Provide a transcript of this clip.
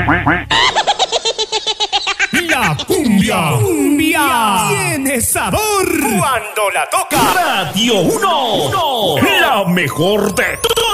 La cumbia tiene sabor cuando la toca Radio 1, la mejor de todas.